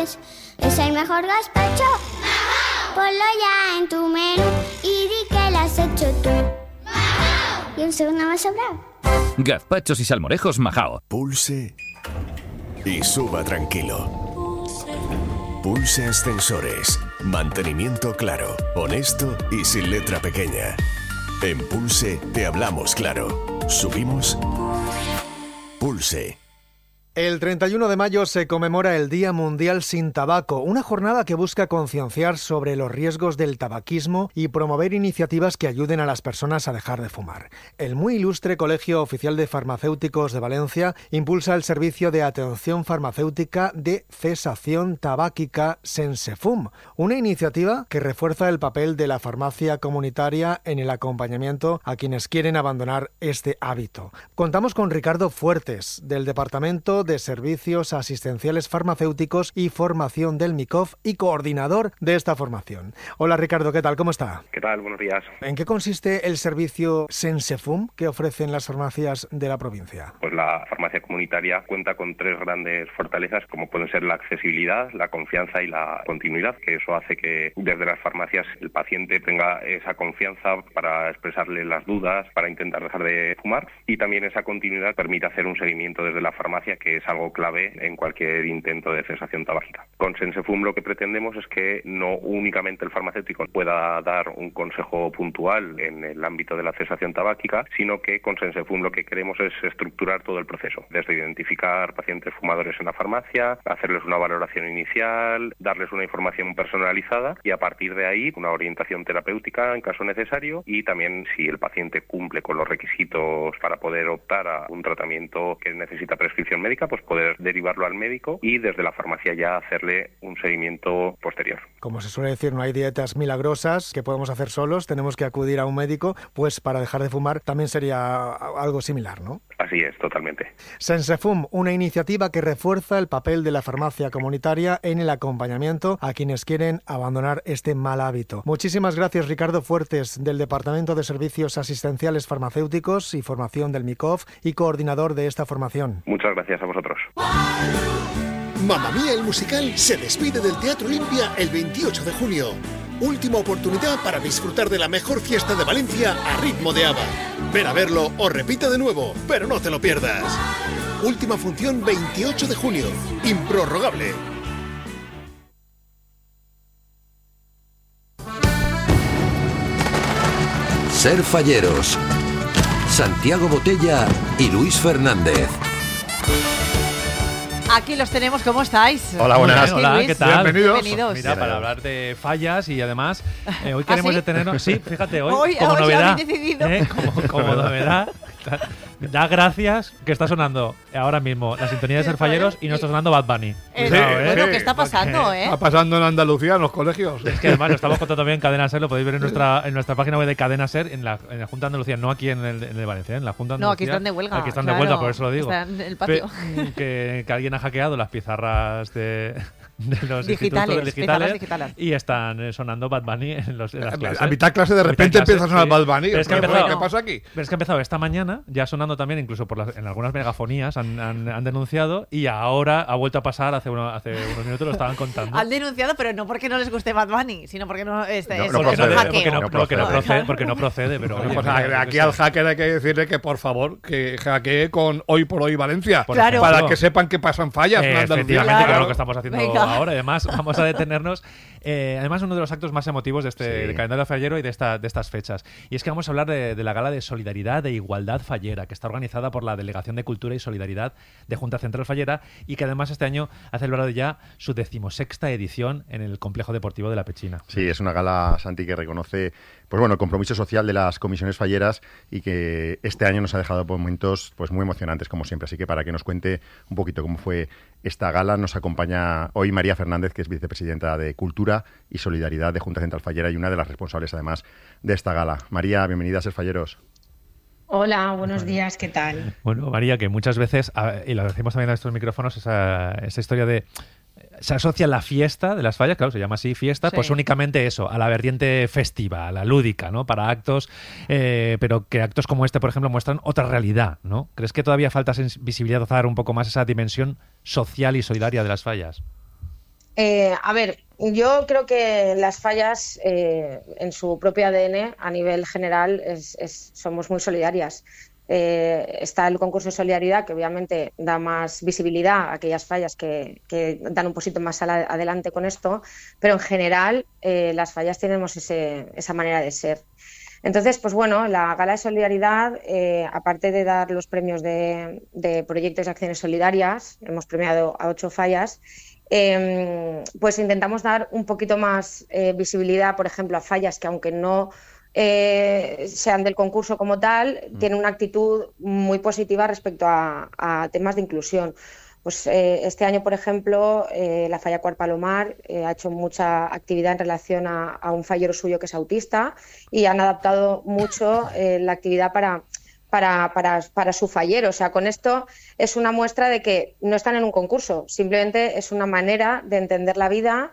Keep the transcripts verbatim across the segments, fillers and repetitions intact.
es, es el mejor gazpacho. Ponlo ya en tu menú y di que lo has hecho tú. Y un segundo me ha sobrado. Gazpachos y salmorejos Majao. Pulse y suba tranquilo. Pulse Ascensores. Mantenimiento claro, honesto y sin letra pequeña. En Pulse te hablamos claro. Subimos. Pulse. El treinta y uno de mayo se conmemora el Día Mundial sin Tabaco, una jornada que busca concienciar sobre los riesgos del tabaquismo y promover iniciativas que ayuden a las personas a dejar de fumar. El muy ilustre Colegio Oficial de Farmacéuticos de Valencia impulsa el servicio de atención farmacéutica de cesación tabáquica Sensefum, una iniciativa que refuerza el papel de la farmacia comunitaria en el acompañamiento a quienes quieren abandonar este hábito. Contamos con Ricardo Fuertes, del Departamento de Servicios Asistenciales Farmacéuticos y Formación del MICOF y coordinador de esta formación. Hola Ricardo, ¿qué tal? ¿Cómo está? ¿Qué tal? Buenos días. ¿En qué consiste el servicio Sensefum que ofrecen las farmacias de la provincia? Pues la farmacia comunitaria cuenta con tres grandes fortalezas, como pueden ser la accesibilidad, la confianza y la continuidad, que eso hace que desde las farmacias el paciente tenga esa confianza para expresarle las dudas, para intentar dejar de fumar, y también esa continuidad permite hacer un seguimiento desde la farmacia, que es algo clave en cualquier intento de cesación tabáquica. Con Sensefum lo que pretendemos es que no únicamente el farmacéutico pueda dar un consejo puntual en el ámbito de la cesación tabáquica, sino que con Sensefum lo que queremos es estructurar todo el proceso, desde identificar pacientes fumadores en la farmacia, hacerles una valoración inicial, darles una información personalizada y a partir de ahí una orientación terapéutica en caso necesario, y también si el paciente cumple con los requisitos para poder optar a un tratamiento que necesita prescripción médica, pues poder derivarlo al médico y desde la farmacia ya hacerle un seguimiento posterior. Como se suele decir, no hay dietas milagrosas que podemos hacer solos, tenemos que acudir a un médico, pues para dejar de fumar también sería algo similar, ¿no? Así es, totalmente. Sensefum, una iniciativa que refuerza el papel de la farmacia comunitaria en el acompañamiento a quienes quieren abandonar este mal hábito. Muchísimas gracias, Ricardo Fuertes, del Departamento de Servicios Asistenciales Farmacéuticos y Formación del MICOF y coordinador de esta formación. Muchas gracias a vosotros. Mamma Mía el musical se despide del Teatro Olimpia el veintiocho de junio. Última oportunidad para disfrutar de la mejor fiesta de Valencia a ritmo de ABBA. Ven a verlo o repite de nuevo, pero no te lo pierdas. Última función veintiocho de junio. Improrrogable. Ser Falleros. Santiago Botella y Luis Fernández. Aquí los tenemos, ¿cómo estáis? Hola, buenas. Sí, Hola, Luis. ¿qué tal? Bienvenidos. Bienvenidos. Mira, para hablar de fallas y además eh, hoy queremos ¿Ah, sí? detenernos. Sí, fíjate, hoy, Hoy- como hoy lo novedad. habéis decidido. eh, como, como novedad. Da gracias que está sonando ahora mismo la sintonía de Ser Falleros y no está sonando Bad Bunny. Eh, Cuidado, bueno, eh, ¿qué está pasando, porque- eh? Está pasando en Andalucía, en los colegios. Es que además lo estamos contando también en Cadena Ser, lo podéis ver en nuestra en nuestra página web de Cadena Ser, en la, en la Junta de Andalucía, no aquí en el, en el Valencia, en la Junta de No, Andalucía. aquí están de huelga. Aquí están claro. de huelga, por eso lo digo. Están en el patio. Pe- que, que alguien ha hackeado las pizarras de, de los Digitales, institutos pizarras digitales, digitales. y están eh, sonando Bad Bunny en, los, en las clases. A mitad clase de A mitad repente clase, empieza a sonar sí. Bad Bunny. Pero es que ha ¿Qué empezado- pasa aquí? Pero es que ha empezado esta mañana, ya sonando también, incluso por las, en algunas megafonías han, han, han denunciado, y ahora ha vuelto a pasar, hace, uno, hace unos minutos lo estaban contando. Han denunciado, pero no porque no les guste Bad Bunny, sino porque no, este, No, es, no es porque, un no, hackeo. porque, no, No porque, no procede. procede, porque no procede, pero Bueno, oye, pues mira, yo aquí qué al sé. hacker hay que decirle que, por favor, que hackee con Hoy por Hoy Valencia. Por Claro. Para ejemplo. que sepan que pasan fallas en Eh, Andalucía. efectivamente, Claro. que es lo que estamos haciendo Venga. ahora. Además, vamos a detenernos. Eh, además, uno de los actos más emotivos de este Sí. de calendario fallero y de, esta, de estas fechas. Y es que vamos a hablar de, de la gala de solidaridad e igualdad fallera, que está organizada por la Delegación de Cultura y Solidaridad de Junta Central Fallera, y que además este año ha celebrado ya su decimosexta edición en el Complejo Deportivo de La Pechina. Sí, es una gala, Santi, que reconoce pues bueno, el compromiso social de las comisiones falleras y que este año nos ha dejado por momentos pues muy emocionantes, como siempre. Así que para que nos cuente un poquito cómo fue esta gala, nos acompaña hoy María Fernández, que es vicepresidenta de Cultura y Solidaridad de Junta Central Fallera y una de las responsables, además, de esta gala. María, bienvenida a Ser Falleros. Hola, buenos días, ¿qué tal? Bueno, María, que muchas veces, a- y lo decimos también a estos micrófonos, esa, esa historia de... Se asocia la fiesta de las fallas, claro, se llama así fiesta, Sí. pues únicamente eso, a la vertiente festiva, a la lúdica, ¿no? Para actos, eh, pero que actos como este, por ejemplo, muestran otra realidad, ¿no? ¿Crees que todavía falta visibilizar un poco más esa dimensión social y solidaria de las fallas? Eh, a ver, yo creo que las fallas eh, en su propio A D N a nivel general es, es, somos muy solidarias. Eh, está el concurso de solidaridad, que obviamente da más visibilidad a aquellas fallas que, que dan un poquito más a la, adelante con esto, pero en general eh, las fallas tenemos ese, esa manera de ser. Entonces, pues bueno, la Gala de Solidaridad, eh, aparte de dar los premios de, de proyectos y acciones solidarias, hemos premiado a ocho fallas, eh, pues intentamos dar un poquito más eh, visibilidad, por ejemplo, a fallas que aunque no Eh, sean del concurso como tal, mm. tienen una actitud muy positiva respecto a, a temas de inclusión. Pues eh, este año, por ejemplo, eh, la falla Cuart Palomar eh, ha hecho mucha actividad en relación a, a un fallero suyo que es autista y han adaptado mucho eh, la actividad para, para, para, para su fallero. O sea, con esto es una muestra de que no están en un concurso, simplemente es una manera de entender la vida.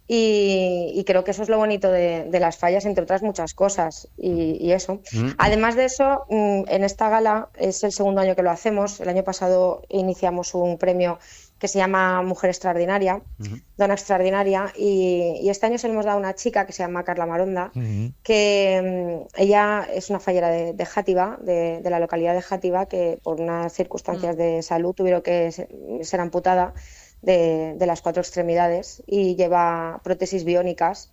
Y, y creo que eso es lo bonito de, de las fallas, entre otras muchas cosas, y, y eso. Mm. Además de eso, en esta gala es el segundo año que lo hacemos. El año pasado iniciamos un premio que se llama Mujer Extraordinaria, uh-huh. Dona Extraordinaria, y, y este año se lo hemos dado a una chica que se llama Carla Maronda, uh-huh. que um, ella es una fallera de, de Játiva, de, de la localidad de Játiva, que por unas circunstancias uh-huh. de salud tuvieron que ser, ser amputada De, de las cuatro extremidades y lleva prótesis biónicas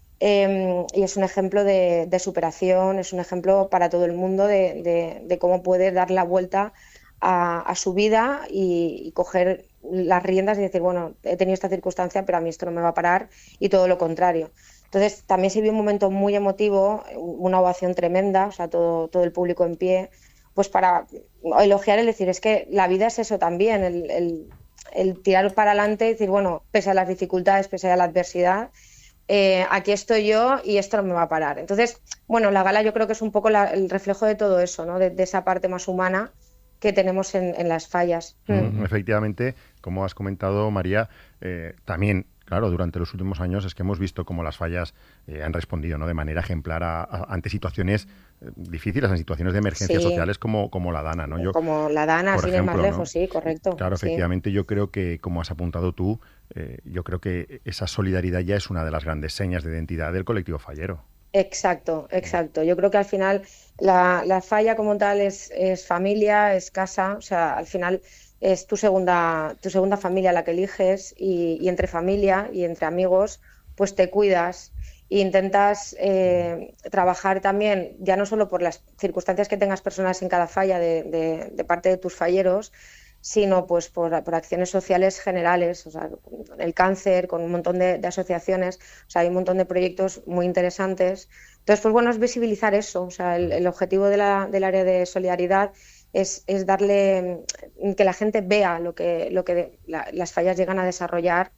eh, y es un ejemplo de, de superación, es un ejemplo para todo el mundo de, de, de cómo puede dar la vuelta a, a su vida y, y coger las riendas y decir, bueno, he tenido esta circunstancia, pero a mí esto no me va a parar, y todo lo contrario. Entonces también se vio un momento muy emotivo, una ovación tremenda, o sea, todo, todo el público en pie, pues para elogiar, el decir, es que la vida es eso también, el, el el tirar para adelante y decir, bueno, pese a las dificultades, pese a la adversidad, eh, aquí estoy yo y esto no me va a parar. Entonces, bueno, la gala yo creo que es un poco la, el reflejo de todo eso, ¿no? De, de esa parte más humana que tenemos en, en las fallas. Mm, efectivamente, como has comentado, María, eh, también, claro, durante los últimos años es que hemos visto cómo las fallas eh, han respondido, ¿no?, de manera ejemplar a, a, ante situaciones eh, difíciles, en situaciones de emergencias sí. sociales como, como la Dana, ¿no? Yo, como la Dana, sin ir más lejos, ¿no? Sí, correcto. Claro, sí. efectivamente, yo creo que, como has apuntado tú, eh, yo creo que esa solidaridad ya es una de las grandes señas de identidad del colectivo fallero. Exacto, exacto. Yo creo que al final la, la falla como tal es, es familia, es casa, o sea, al final es tu segunda, tu segunda familia la que eliges y, y entre familia y entre amigos pues te cuidas e intentas eh, trabajar también, ya no solo por las circunstancias que tengas personas en cada falla de, de, de parte de tus falleros, sino pues por, por acciones sociales generales, o sea, el cáncer, con un montón de, de asociaciones, o sea, hay un montón de proyectos muy interesantes. Entonces, pues bueno, es visibilizar eso, o sea, el, el objetivo de la, del área de solidaridad es, es darle, que la gente vea lo que, lo que la, las fallas llegan a desarrollar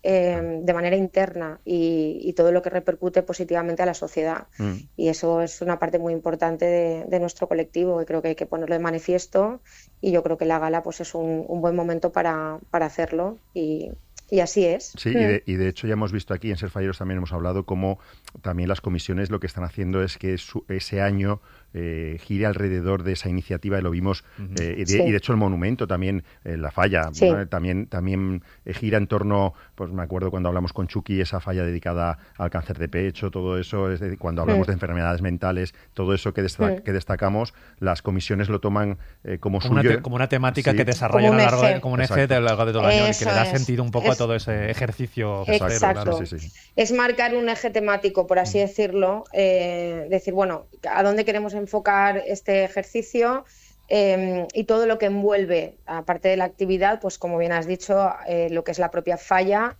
eh, de manera interna y, y todo lo que repercute positivamente a la sociedad. Mm. Y eso es una parte muy importante de, de nuestro colectivo, y creo que hay que ponerlo de manifiesto, y yo creo que la gala pues es un, un buen momento para, para hacerlo, y, y así es. Sí, mm. y, de, y de hecho ya hemos visto aquí en Ser Falleros, también hemos hablado cómo también las comisiones lo que están haciendo es que su, ese año eh, gire alrededor de esa iniciativa, y lo vimos, uh-huh. eh, y, de, sí. y de hecho el monumento también, eh, la falla, sí. ¿no? también, también eh, gira en torno, pues me acuerdo cuando hablamos con Chucky, esa falla dedicada al cáncer de pecho, todo eso, es de, cuando hablamos uh-huh. de enfermedades mentales, todo eso que, destac- uh-huh. que destacamos, las comisiones lo toman eh, como, como suyo. Una te, como una temática sí. que desarrollan a lo largo de, como un eje a lo largo de todo el año, y que le da es. sentido un poco es. a todo ese ejercicio. Exacto. Claro. Sí, sí. Es marcar un eje temático, por así decirlo, eh, decir, bueno, ¿a dónde queremos enfocar este ejercicio? Eh, y todo lo que envuelve, aparte de la actividad, pues como bien has dicho, eh, lo que es la propia falla,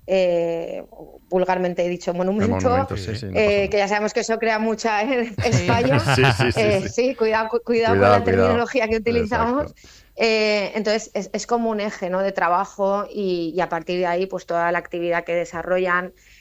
eh, vulgarmente he dicho monumento, monumento sí, sí, no eh, que ya sabemos que eso crea mucha eh, es falla. sí, sí, sí, eh, sí. sí, cuidado, cuidado, cuidado con la cuidado. terminología que utilizamos. Eh, entonces es, es como un eje, ¿no?, de trabajo, y, y a partir de ahí pues toda la actividad que desarrollan,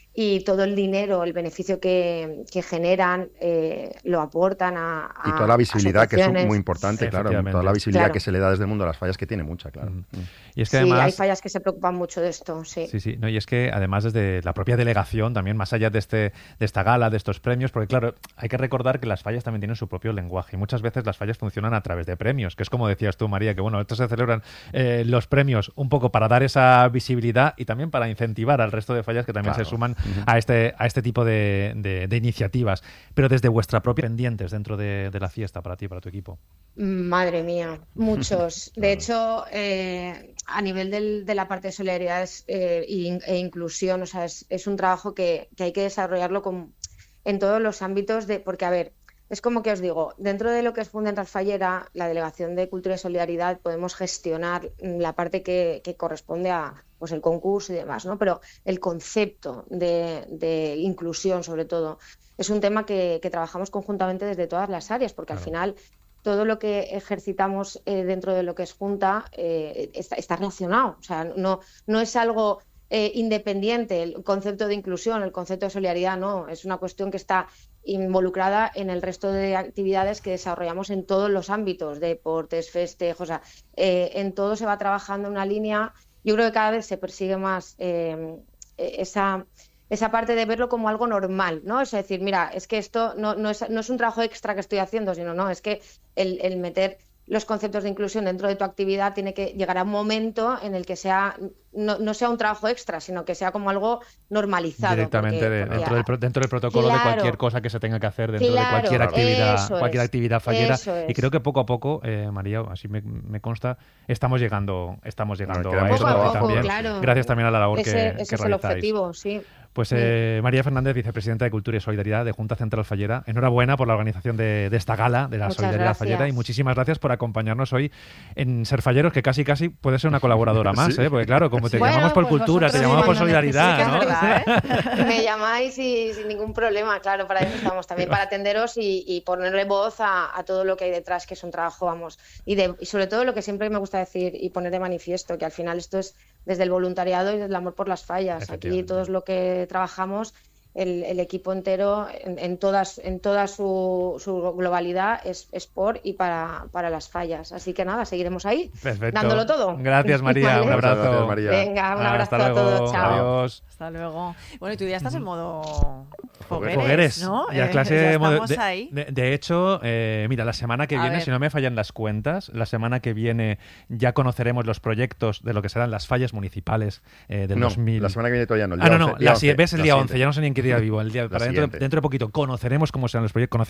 y todo el dinero, el beneficio que, que generan, eh, lo aportan a, a Y toda la visibilidad, que es muy importante, Sí, claro, efectivamente. toda la visibilidad Claro. que se le da desde el mundo a las fallas, que tiene mucha, claro. Mm. Y es que sí, además... hay fallas que se preocupan mucho de esto, sí. Sí, sí. No, y es que además desde la propia delegación, también más allá de, este, de esta gala, de estos premios, porque claro, hay que recordar que las fallas también tienen su propio lenguaje y muchas veces las fallas funcionan a través de premios, que es como decías tú, María, que bueno, estos se celebran eh, los premios un poco para dar esa visibilidad y también para incentivar al resto de fallas que también Claro. se suman Uh-huh. a este a este tipo de, de, de iniciativas. Pero desde vuestra propia pendientes dentro de, de la fiesta para ti, para tu equipo. Madre mía, muchos. De hecho, eh, a nivel del, de la parte de solidaridad es, eh, e inclusión, o sea, es, es un trabajo que, que hay que desarrollarlo con, en todos los ámbitos, de, porque, a ver, es como que os digo, dentro de lo que es Fundación Fallera, la Delegación de Cultura y Solidaridad, podemos gestionar la parte que, que corresponde a pues el concurso y demás, ¿no? Pero el concepto de, de inclusión, sobre todo, es un tema que, que trabajamos conjuntamente desde todas las áreas, porque Claro. al final todo lo que ejercitamos eh, dentro de lo que es Junta eh, está, está relacionado. O sea, no, no es algo eh, independiente el concepto de inclusión, el concepto de solidaridad, no. Es una cuestión que está involucrada en el resto de actividades que desarrollamos en todos los ámbitos, deportes, festejos, o sea, eh, en todo se va trabajando una línea. Yo creo que cada vez se persigue más eh, esa... esa parte de verlo como algo normal, ¿no? Es decir, mira, es que esto no, no, es, no es un trabajo extra que estoy haciendo, sino no, es que el, el meter los conceptos de inclusión dentro de tu actividad tiene que llegar a un momento en el que sea no, no sea un trabajo extra, sino que sea como algo normalizado. Directamente porque, de- porque dentro, del, pro- dentro del protocolo Claro. de cualquier cosa que se tenga que hacer dentro Claro, de cualquier actividad, eso cualquier es, actividad fallera. eso es. Y creo que poco a poco, eh, María, así me, me consta, estamos llegando, estamos llegando queda a mucho eso trabajo. también. claro. Gracias también a la labor ese, que, ese que es el realizáis. objetivo, sí. Pues eh, María Fernández, vicepresidenta de Cultura y Solidaridad de Junta Central Fallera, enhorabuena por la organización de, de esta gala de la Muchas Solidaridad gracias. Fallera y muchísimas gracias por acompañarnos hoy en Ser Falleros, que casi casi puede ser una colaboradora más, Sí. ¿eh? Porque claro, como te Bueno, llamamos por pues cultura, te vosotros llamamos por cuando solidaridad, necesites, ¿no? ¿verdad, eh? Me llamáis y sin ningún problema, claro, para eso estamos también, para atenderos y, y ponerle voz a, a todo lo que hay detrás, que es un trabajo, vamos, y, de, y sobre todo lo que siempre me gusta decir y poner de manifiesto, que al final esto es desde el voluntariado y desde el amor por las fallas. Aquí Efectivamente. todos lo que trabajamos, el, el equipo entero, en, en, todas, en toda su, su globalidad, es, es por y para, para las fallas. Así que nada, seguiremos ahí, Perfecto. dándolo todo. Gracias, María. Vale. Un abrazo. Muchas gracias, María. Venga, un abrazo Hasta a luego. todos, chao. Adiós. Hasta luego. Bueno, y tú ya estás en modo fogueres, Fogueres, ¿no? ya Eh, clase ya de modo- estamos de, ahí. de- de hecho, eh, mira, la semana que A viene, ver. si no me fallan las cuentas, la semana que viene ya conoceremos los proyectos de lo que serán las fallas municipales eh, del No, dos mil. la semana que viene todavía no. El Ah, día no, no, once, día la si- once, ves el la día siguiente. once, ya no sé ni en qué día vivo. El día, La para dentro, siguiente. dentro de poquito conoceremos cómo serán los proyectos,